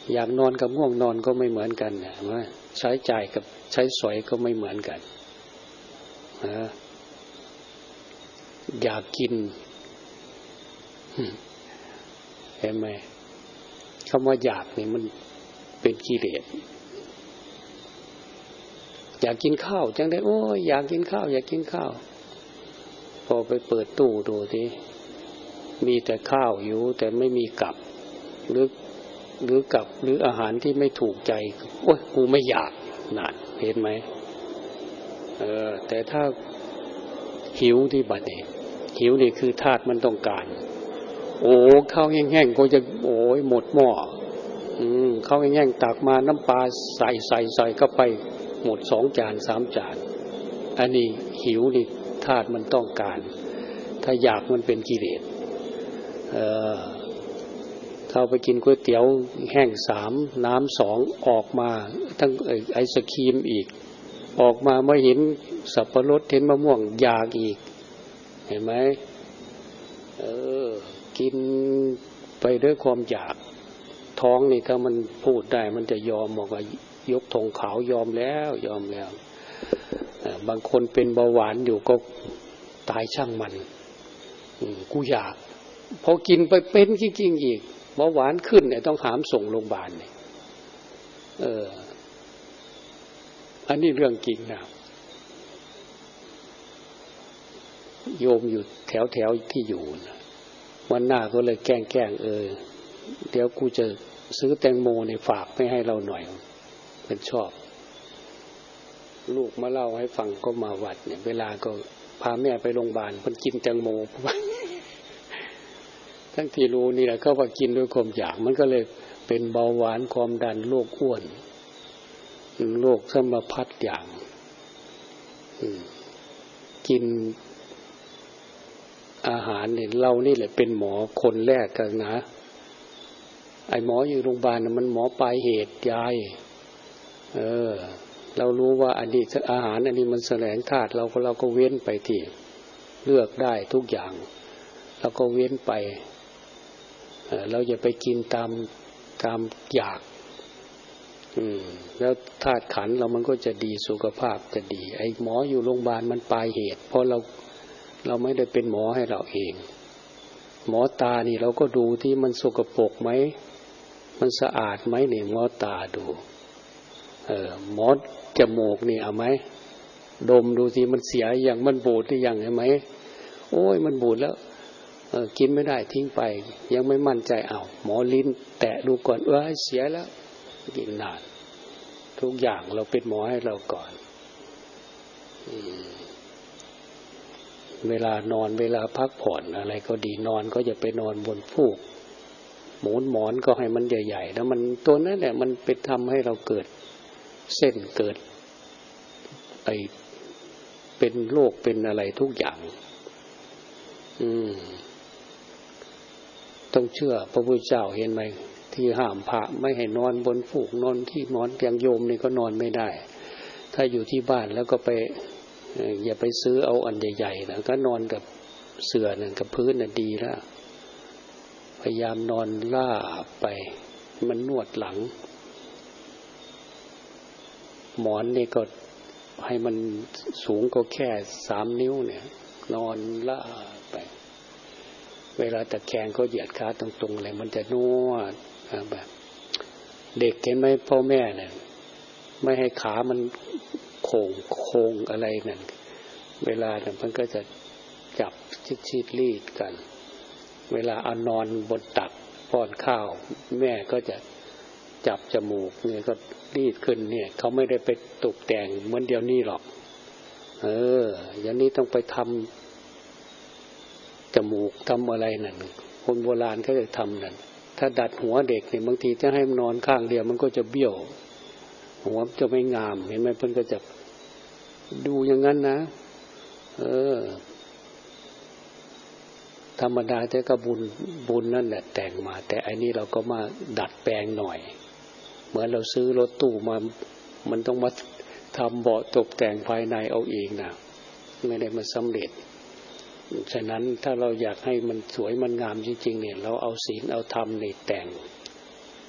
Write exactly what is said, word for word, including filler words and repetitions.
อยากนอนกับง่วงนอนก็ไม่เหมือนกันนะว่าใช้จ่ายกับใช้สอยก็ไม่เหมือนกันนะอยากกินเห็นไหมคำว่าอยากนี่มันเป็นกิเลสอยากกินข้าวจังได้โอ้ยอยากกินข้าวอยากกินข้าวพอไปเปิดตู้ดูทีมีแต่ข้าวอยู่แต่ไม่มีกับหรือหรือกับหรืออาหารที่ไม่ถูกใจโอ้ยกูไม่อยากนั่นเห็นไหมเออแต่ถ้าหิวที่บัดนี้หิวนี่คือธาตุมันต้องการโอ้ข้าวแห้งๆก็จะโอ้ยหมดหม้ออืมข้าวแห้งๆตักมาน้ำปลาใส่ใส่ใส่เข้าไปหมดสองจานสามจานอันนี้หิวนี่ธาตุมันต้องการถ้าอยากมันเป็นกิเลสเออเข้าไปกินก๋วยเตี๋ยวแห้งสามน้ำสองออกมาทั้งไอศครีมอีกออกมาไม่เห็นสับปะรดเห็นมะม่วงอยากอีกเห็นไหมเออกินไปด้วยความอยากท้องนี่ถ้ามันพูดได้มันจะยอมบอกว่ายกธงขาวยอมแล้วยอมแล้วบางคนเป็นเบาหวานอยู่ก็ตายช่างมันกูอยากพอกินไปเป็นจริงๆอีกเบาหวานขึ้นเนี่ยต้องหามส่งโรงพยาบาลเนี่ยเอออันนี้เรื่องจริงนะโยมอยู่แถวแถวที่อยู่นะวันหน้าก็เลยแกล้งแกล้งเออเดี๋ยวกูจะซื้อแตงโมในฝากไปให้เราหน่อยเป็นชอบลูกมาเล่าให้ฟังก็มาวัดเนี่ยเวลาก็พาแม่ไปโรงพยาบาลเพิ่นกินแตงโมทั้งที่รู้นี่แหละเขาว่ากินด้วยความอยากมันก็เลยเป็นเบาหวานความดันโรคอ้วนโรคสมพัดอย่างกินอาหารเนี่ยเรานี่แหละเป็นหมอคนแรกกันนะไอ้หมออยู่โรงพยาบาลน่ะมันหมอปลายเหตุยายเออเรารู้ว่าอันนี้อาหารอันนี้มันแสลงธาตุเราก็เราก็เว้นไปที่เลือกได้ทุกอย่างเราก็เว้นไปเออเราอย่าไปกินตามตามอยากอืมแล้วธาตุขันธ์เรามันก็จะดีสุขภาพจะดีไอ้หมออยู่โรงพยาบาลมันปลายเหตุเพราะเราเราไม่ได้เป็นหมอให้เราเองหมอตานี่เราก็ดูที่มันสกปรกไหมมันสะอาดไหมเนี่ยหมอตาดูเออหมอจมูกนี่เอาไหมดมดูสิมันเสียอย่างมันบูดหรือยังเห็นไหมโอ้ยมันบูดแล้วเออกินไม่ได้ทิ้งไปยังไม่มั่นใจเอาหมอลิ้นแตะดูก่อนเออเสียแล้วกินนานทุกอย่างเราเป็นหมอให้เราก่อนเวลานอนเวลาพักผ่อนอะไรก็ดีนอนก็อย่าไปนอนบนฟูกหมุนหมอนก็ให้มันใหญ่ๆแล้วมันตัวนั้นแหละมันเป็นทำให้เราเกิดเส้นเกิดไอเป็นโรคเป็นอะไรทุกอย่างอืมต้องเชื่อพระพุทธเจ้าเห็นไหมที่ห้ามพระไม่ให้นอนบนฟูกนอนที่หมอนอย่างโยมนี่ก็นอนไม่ได้ถ้าอยู่ที่บ้านแล้วก็ไปอย่าไปซื้อเอาอันใหญ่ๆนะก็นอนกับเสื่อนั่นกับพื้นน่ะดีแล้วพยายามนอนล่าไปมันนวดหลังหมอนนี่ก็ให้มันสูงก็แค่สามนิ้วเนี่ยนอนล่าไปเวลาตะแคงก็เหยียดขาตรงๆอะไรมันจะนวดแบบเด็กเห็นไหมพ่อแม่เนี่ยไม่ให้ขามันโค้งโค้งอะไรนั่นเวลาเนี่ยมันก็จะจับชิดๆรีดกันเวลาเอานอนบนตักป้อนข้าวแม่ก็จะจับจมูกเนี่ยก็รีดขึ้นเนี่ยเขาไม่ได้ไปตกแต่งเหมือนเดี๋ยวนี้หรอกเอออย่างนี้ต้องไปทำจมูกทำอะไรนั่นคนโบราณเขาจะทำนั่นถ้าดัดหัวเด็กเนี่ยบางทีจะให้มันนอนข้างเดียวมันก็จะเบี้ยวหัวจะไม่งามเห็นไหมเพิ่นก็จะดูอย่างนั้นนะเออธรรมดาแต่ก็บุญบุญนั่นแหละแต่งมาแต่อันนี้เราก็มาดัดแปลงหน่อยเหมือนเราซื้อรถตู้มามันต้องมาทำเบาะตกแต่งภายในเอาเองนะไม่ได้มาสำเร็จฉะนั้นถ้าเราอยากให้มันสวยมันงามจริงๆเนี่ยเราเอาศีลเอาธรรมนี่แต่ง